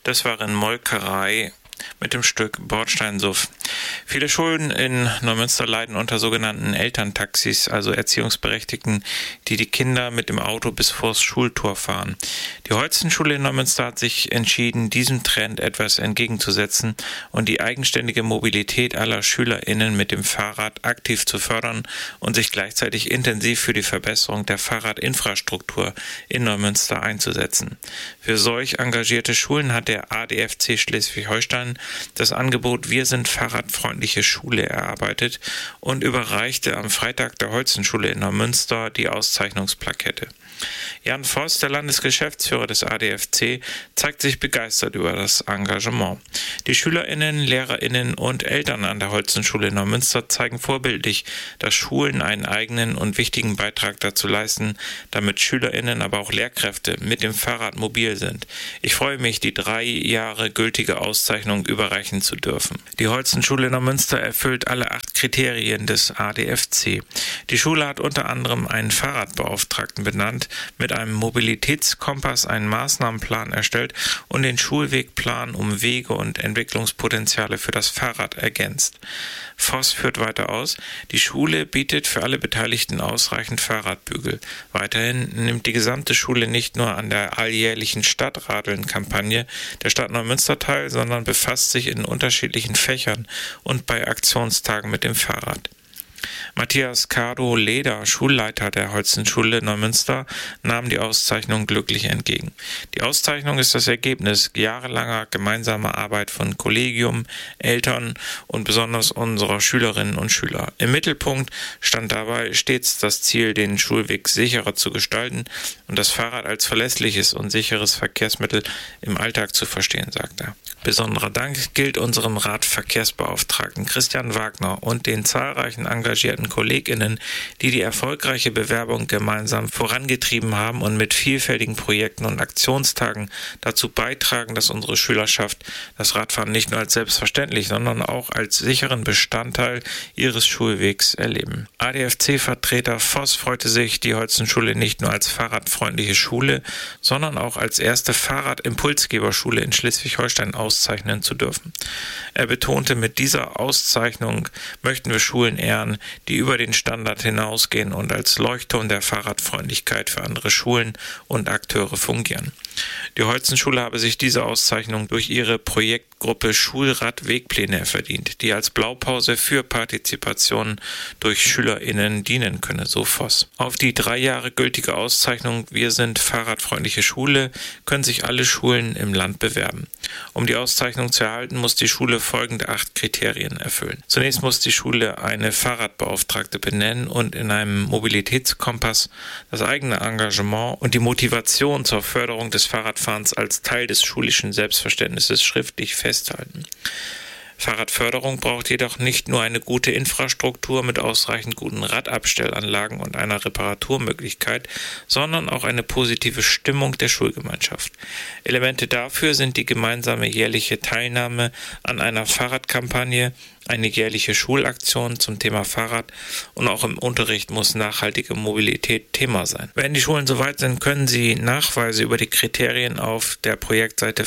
Das war in Molkerei mit dem Stück Bordsteinsuff. Viele Schulen in Neumünster leiden unter sogenannten Elterntaxis, also Erziehungsberechtigten, die die Kinder mit dem Auto bis vors Schultor fahren. Die Holzenschule in Neumünster hat sich entschieden, diesem Trend etwas entgegenzusetzen und die eigenständige Mobilität aller SchülerInnen mit dem Fahrrad aktiv zu fördern und sich gleichzeitig intensiv für die Verbesserung der Fahrradinfrastruktur in Neumünster einzusetzen. Für solch engagierte Schulen hat der ADFC Schleswig-Holstein das Angebot Wir sind fahrradfreundliche Schule erarbeitet und überreichte am Freitag der Holzenschule in Neumünster die Auszeichnungsplakette. Jan Voss, der Landesgeschäftsführer des ADFC, zeigt sich begeistert über das Engagement. Die SchülerInnen, LehrerInnen und Eltern an der Holzenschule in Neumünster zeigen vorbildlich, dass Schulen einen eigenen und wichtigen Beitrag dazu leisten, damit SchülerInnen, aber auch Lehrkräfte mit dem Fahrrad mobil sind. Ich freue mich, die 3 Jahre gültige Auszeichnung überreichen zu dürfen. Die Holzenschule in Neumünster erfüllt alle 8 Kriterien des ADFC. Die Schule hat unter anderem einen Fahrradbeauftragten benannt, mit einem Mobilitätskompass einen Maßnahmenplan erstellt und den Schulwegplan um Wege und Entwicklungspotenziale für das Fahrrad ergänzt. Voss führt weiter aus, die Schule bietet für alle Beteiligten ausreichend Fahrradbügel. Weiterhin nimmt die gesamte Schule nicht nur an der alljährlichen Stadtradeln-Kampagne der Stadt Neumünster teil, sondern befasst sich in unterschiedlichen Fächern und bei Aktionstagen mit dem Fahrrad. Matthias Cardo-Leder, Schulleiter der Holzenschule Neumünster, nahm die Auszeichnung glücklich entgegen. Die Auszeichnung ist das Ergebnis jahrelanger gemeinsamer Arbeit von Kollegium, Eltern und besonders unserer Schülerinnen und Schüler. Im Mittelpunkt stand dabei stets das Ziel, den Schulweg sicherer zu gestalten und das Fahrrad als verlässliches und sicheres Verkehrsmittel im Alltag zu verstehen, sagt er. Besonderer Dank gilt unserem Radverkehrsbeauftragten Christian Wagner und den zahlreichen engagierten KollegInnen, die die erfolgreiche Bewerbung gemeinsam vorangetrieben haben und mit vielfältigen Projekten und Aktionstagen dazu beitragen, dass unsere Schülerschaft das Radfahren nicht nur als selbstverständlich, sondern auch als sicheren Bestandteil ihres Schulwegs erleben. ADFC-Vertreter Voss freute sich, die Holzenschule nicht nur als fahrradfreundliche Schule, sondern auch als erste Fahrradimpulsgeberschule in Schleswig-Holstein auszeichnen zu dürfen. Er betonte, mit dieser Auszeichnung möchten wir Schulen ehren, die über den Standard hinausgehen und als Leuchtturm der Fahrradfreundlichkeit für andere Schulen und Akteure fungieren. Die Holzenschule habe sich diese Auszeichnung durch ihre Projektgruppe Schulrad-Wegpläne verdient, die als Blaupause für Partizipation durch SchülerInnen dienen könne, so Voss. Auf die 3 Jahre gültige Auszeichnung Wir sind fahrradfreundliche Schule können sich alle Schulen im Land bewerben. Um die Auszeichnung zu erhalten, muss die Schule folgende 8 Kriterien erfüllen. Zunächst muss die Schule eine Fahrradbeauftragte benennen und in einem Mobilitätskompass das eigene Engagement und die Motivation zur Förderung des Fahrradfahrens als Teil des schulischen Selbstverständnisses schriftlich festhalten. Fahrradförderung braucht jedoch nicht nur eine gute Infrastruktur mit ausreichend guten Radabstellanlagen und einer Reparaturmöglichkeit, sondern auch eine positive Stimmung der Schulgemeinschaft. Elemente dafür sind die gemeinsame jährliche Teilnahme an einer Fahrradkampagne, eine jährliche Schulaktion zum Thema Fahrrad und auch im Unterricht muss nachhaltige Mobilität Thema sein. Wenn die Schulen soweit sind, können sie Nachweise über die Kriterien auf der Projektseite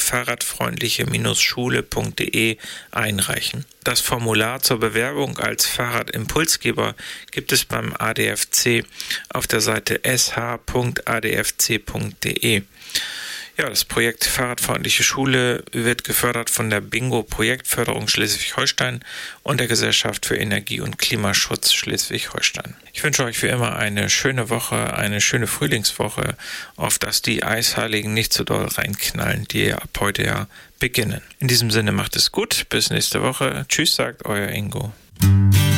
fahrradfreundliche-schule.de einreichen. Das Formular zur Bewerbung als Fahrradimpulsgeber gibt es beim ADFC auf der Seite sh.adfc.de. Ja, das Projekt Fahrradfreundliche Schule wird gefördert von der Bingo-Projektförderung Schleswig-Holstein und der Gesellschaft für Energie- und Klimaschutz Schleswig-Holstein. Ich wünsche euch wie immer eine schöne Woche, eine schöne Frühlingswoche, auf dass die Eisheiligen nicht so doll reinknallen, die ab heute ja beginnen. In diesem Sinne macht es gut, bis nächste Woche. Tschüss, sagt euer Ingo.